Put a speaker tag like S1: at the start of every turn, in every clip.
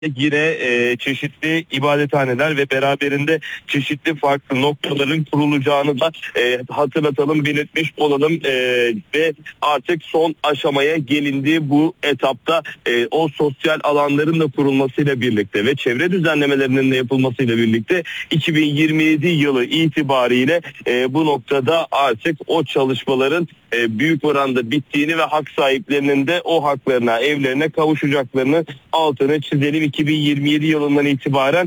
S1: yine çeşitli ibadethaneler ve beraberinde çeşitli farklı noktaların kurulacağını da hatırlatalım, belirtmiş olalım ve artık son aşamaya gelindiği bu etapta o sosyal alanların da kurulmasıyla birlikte ve çevre düzenlemelerinin de yapılmasıyla birlikte 2027 yılı itibariyle bu noktada artık o çalışmaların büyük oranda bittiğini ve hak sahiplerinin de o haklarına, evlerine kavuşacaklarını altını çizelim. 2027 yılından itibaren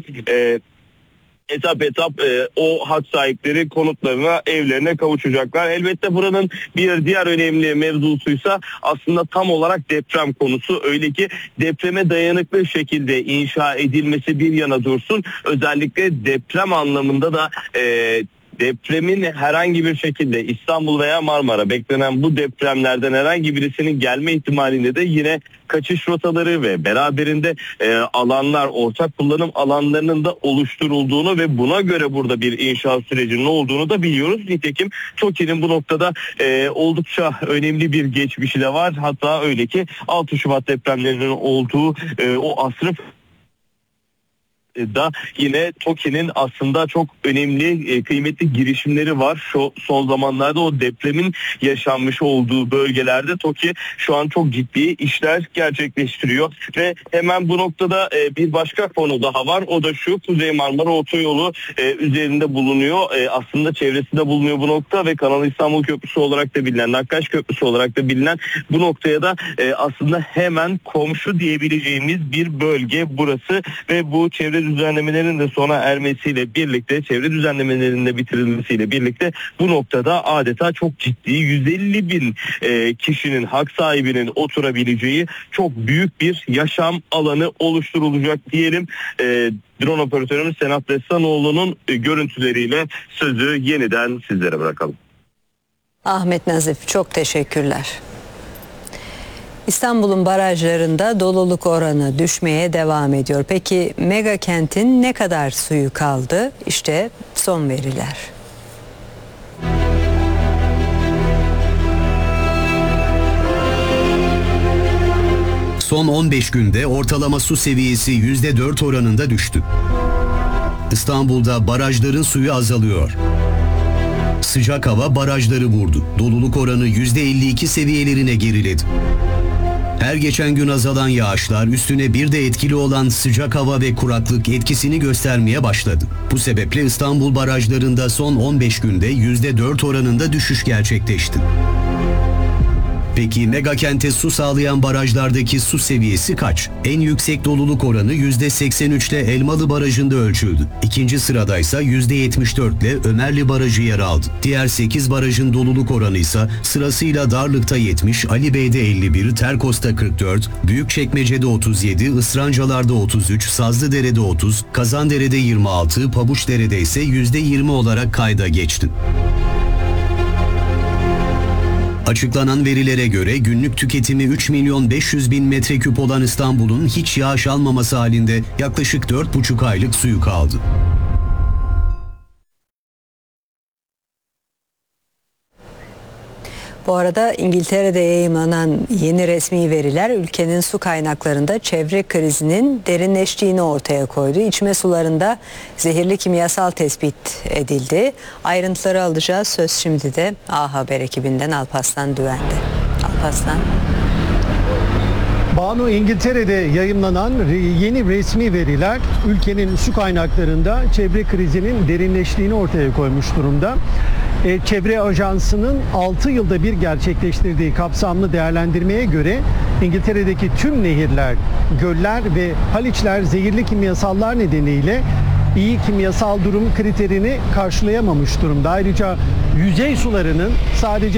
S1: etap o hak sahipleri konutlarına, evlerine kavuşacaklar. Elbette buranın bir diğer önemli mevzusuysa aslında tam olarak deprem konusu. Öyle ki depreme dayanıklı şekilde inşa edilmesi bir yana dursun. Özellikle deprem anlamında da depremin herhangi bir şekilde İstanbul veya Marmara beklenen bu depremlerden herhangi birisinin gelme ihtimalinde de yine kaçış rotaları ve beraberinde alanlar, ortak kullanım alanlarının da oluşturulduğunu ve buna göre burada bir inşaat sürecinin olduğunu da biliyoruz. Nitekim TOKİ'nin bu noktada oldukça önemli bir geçmişi de var. Hatta öyle ki 6 Şubat depremlerinin olduğu o asrı da yine TOKİ'nin aslında çok önemli, kıymetli girişimleri var. Şu son zamanlarda o depremin yaşanmış olduğu bölgelerde TOKİ şu an çok ciddi işler gerçekleştiriyor ve hemen bu noktada bir başka konu daha var. O da şu: Kuzey Marmara Otoyolu üzerinde bulunuyor. Aslında çevresinde bulunuyor bu nokta ve Kanal İstanbul Köprüsü olarak da bilinen, Nakkaş Köprüsü olarak da bilinen bu noktaya da aslında hemen komşu diyebileceğimiz bir bölge burası ve bu çevre düzenlemelerinin de sona ermesiyle birlikte, çevre düzenlemelerinin de bitirilmesiyle birlikte bu noktada adeta çok ciddi 150 bin kişinin, hak sahibinin oturabileceği çok büyük bir yaşam alanı oluşturulacak diyelim. Drone operatörümüz Senat Destanoğlu'nun görüntüleriyle sözü yeniden sizlere bırakalım.
S2: Ahmet Nazif, çok teşekkürler. İstanbul'un barajlarında doluluk oranı düşmeye devam ediyor. Peki mega kentin ne kadar suyu kaldı? İşte son veriler.
S3: Son 15 günde ortalama su seviyesi %4 oranında düştü. İstanbul'da barajların suyu azalıyor. Sıcak hava barajları vurdu. Doluluk oranı %52 seviyelerine geriledi. Her geçen gün azalan yağışlar üstüne bir de etkili olan sıcak hava ve kuraklık etkisini göstermeye başladı. Bu sebeple İstanbul barajlarında son 15 günde %4 oranında düşüş gerçekleşti. Peki mega kente su sağlayan barajlardaki su seviyesi kaç? En yüksek doluluk oranı %83 ile Elmalı Barajı'nda ölçüldü. İkinci sıradaysa %74 ile Ömerli Barajı yer aldı. Diğer 8 barajın doluluk oranı ise sırasıyla Darlık'ta 70, Ali Bey'de 51, Terkos'ta 44, Büyükçekmece'de 37, Israncalar'da 33, Sazlıdere'de 30, Kazandere'de 26, Pabuçdere'de ise %20 olarak kayda geçti. Açıklanan verilere göre günlük tüketimi 3.500.000 metreküp olan İstanbul'un hiç yağış almaması halinde yaklaşık 4,5 aylık suyu kaldı.
S2: Bu arada İngiltere'de yayımlanan yeni resmi veriler ülkenin su kaynaklarında çevre krizinin derinleştiğini ortaya koydu. İçme sularında zehirli kimyasal tespit edildi. Ayrıntıları alacağız. Söz şimdi de A Haber ekibinden Alparslan Düven'de. Alparslan.
S4: Banu, İngiltere'de yayımlanan yeni resmi veriler ülkenin su kaynaklarında çevre krizinin derinleştiğini ortaya koymuş durumda. Çevre Ajansı'nın 6 yılda bir gerçekleştirdiği kapsamlı değerlendirmeye göre İngiltere'deki tüm nehirler, göller ve haliçler zehirli kimyasallar nedeniyle iyi kimyasal durum kriterini karşılayamamış durumda. Ayrıca yüzey sularının sadece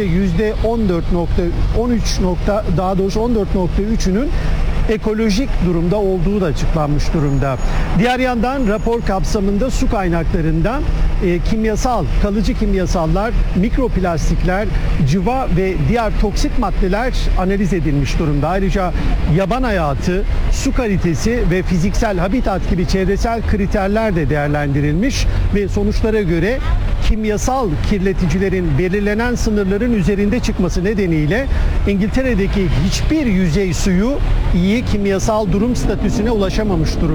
S4: %14.3'ünün ekolojik durumda olduğu da açıklanmış durumda. Diğer yandan rapor kapsamında su kaynaklarında kalıcı kimyasallar, mikroplastikler, cıva ve diğer toksik maddeler analiz edilmiş durumda. Ayrıca yaban hayatı, su kalitesi ve fiziksel habitat gibi çevresel kriterler de değerlendirilmiş ve sonuçlara göre kimyasal kirleticilerin belirlenen sınırların üzerinde çıkması nedeniyle İngiltere'deki hiçbir yüzey suyu iyi kimyasal durum statüsüne ulaşamamış durumda.